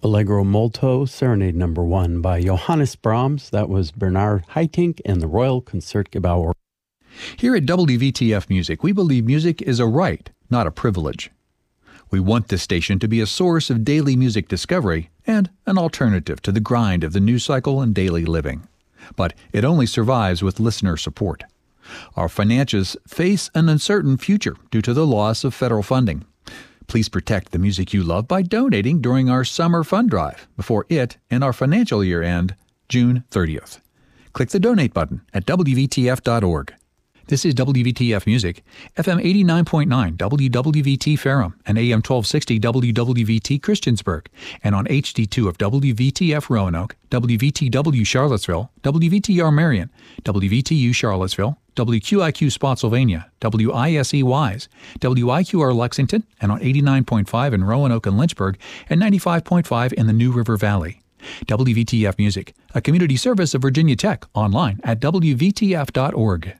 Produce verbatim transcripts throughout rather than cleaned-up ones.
Allegro Molto, Serenade Number One by Johannes Brahms. That was Bernard Haitink and the Royal Concertgebouw. Here at W V T F Music, we believe music is a right, not a privilege. We want this station to be a source of daily music discovery and an alternative to the grind of the news cycle and daily living. But it only survives with listener support. Our financials face an uncertain future due to the loss of federal funding. Please protect the music you love by donating during our summer fund drive before it and our financial year end June thirtieth. Click the donate button at W V T F dot org. This is W V T F Music, F M eighty-nine point nine W W V T Ferrum and A M twelve sixty W W V T Christiansburg, and on H D two of W V T F Roanoke, W V T W Charlottesville, W V T R Marion, W V T U Charlottesville, W Q I Q Spotsylvania, W I S E Wise, W I Q R Lexington, and on eighty-nine point five in Roanoke and Lynchburg, and ninety-five point five in the New River Valley. W V T F Music, a community service of Virginia Tech, online at W V T F dot org.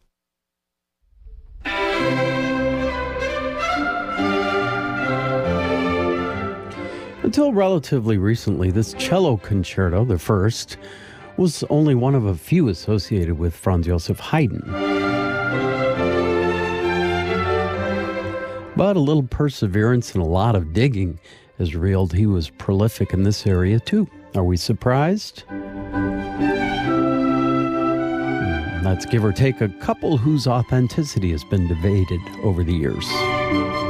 Until relatively recently, this cello concerto, the first, was only one of a few associated with Franz Joseph Haydn. But a little perseverance and a lot of digging has revealed he was prolific in this area too. Are we surprised? Let's give or take a couple whose authenticity has been debated over the years.